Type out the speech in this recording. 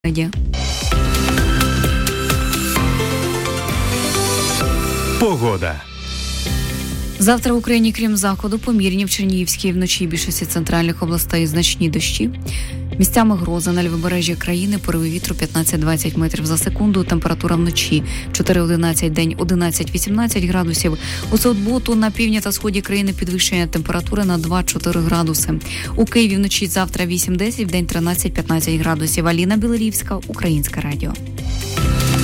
Погода. Завтра в Україні, крім заходу, помірні в Чернігівській вночі більшості центральних областей значні дощі. Місцями грози на лівобережжі країни, пориви вітру 15-20 метрів за секунду, температура вночі 4-11, день 11-18 градусів. У суботу на півдні та сході країни підвищення температури на 2-4 градуси. У Києві вночі завтра 8-10, день 13-15 градусів. Аліна Білорівська, Українське радіо.